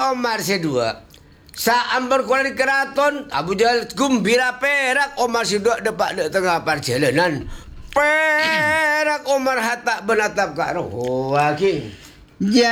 Omar sedua. Saat berkuala di keraton, Abu Jahal gembira perak Omar sedua depak di tengah perjalanan. Perak Omar hatak benatap karo. Oh, lagi.